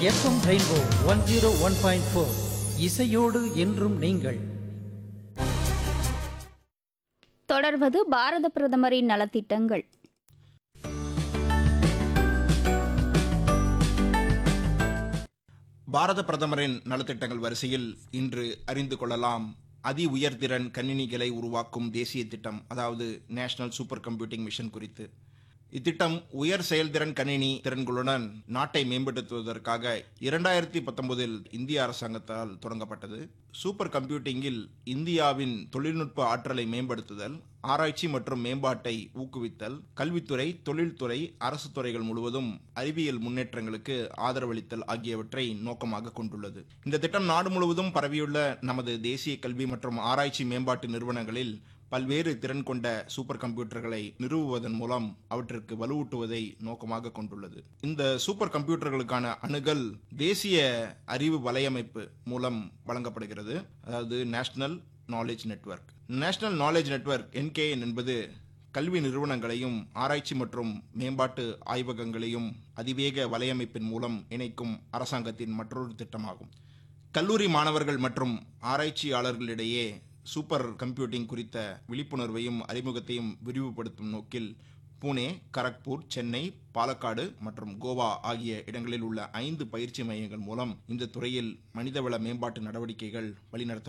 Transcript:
FM rainbow 101.4 இசையோடு என்றும் நீங்கள். தொடர்வது பாரத பிரதமரின் நலத்திட்டங்கள். பாரத பிரதமரின் நலத்திட்டங்கள் வரிசையில் இன்று அறிந்து கொள்ளலாம். அதி உயர்திறன் கணினிகளை உருவாக்கும் தேசிய திட்டம், அதாவது நேஷனல் சூப்பர் கம்ப்யூட்டிங் மிஷன் குறித்து. இத்திட்டம் உயர் செயல்திறன் கணினி திறன்களுடன் நாட்டை மேம்படுத்துவதற்காக 2019 இந்திய அரசாங்கத்தால் தொடங்கப்பட்டது. சூப்பர் கம்ப்யூட்டிங்கில் இந்தியாவின் தொழில்நுட்ப ஆற்றலை மேம்படுத்துதல், ஆராய்ச்சி மற்றும் மேம்பாட்டை ஊக்குவித்தல், கல்வித்துறை, தொழில்துறை, அரசு துறைகள் முழுவதும் அறிவியல் முன்னேற்றங்களுக்கு ஆதரவளித்தல் ஆகியவற்றை நோக்கமாக கொண்டுள்ளது. இந்த திட்டம் நாடு முழுவதும் பரவியுள்ள நமது தேசிய கல்வி மற்றும் ஆராய்ச்சி மேம்பாட்டு நிறுவனங்களில் பல்வேறு திறன் கொண்ட சூப்பர் கம்ப்யூட்டர்களை நிறுவுவதன் மூலம் அவற்றிற்கு வலுவூட்டுவதை நோக்கமாக கொண்டுள்ளது. இந்த சூப்பர் கம்ப்யூட்டர்களுக்கான அணுகல் தேசிய அறிவு வலையமைப்பு மூலம் வழங்கப்படுகிறது, அதாவது national knowledge network. National knowledge network NKN என்பது கல்வி நிறுவனங்களையும் ஆராய்ச்சி மற்றும் மேம்பாட்டு ஆய்வகங்களையும் அதிவேக வலையமைப்பின் மூலம் இணைக்கும் அரசாங்கத்தின் மற்றொரு திட்டமாகும். கல்லூரி மாணவர்கள் மற்றும் ஆராய்ச்சியாளர்களிடையே சூப்பர் கம்ப்யூட்டிங் குறித்த விழிப்புணர்வையும் அறிமுகத்தையும் விரிவுபடுத்தும் நோக்கில் புனே, கரக்பூர், சென்னை, பாலக்காடு மற்றும் கோவா ஆகிய இடங்களில் உள்ள 5 பயிற்சி மையங்கள் மூலம் இந்த துறையில் மனிதவள மேம்பாட்டு நடவடிக்கைகள் வழிநடத்த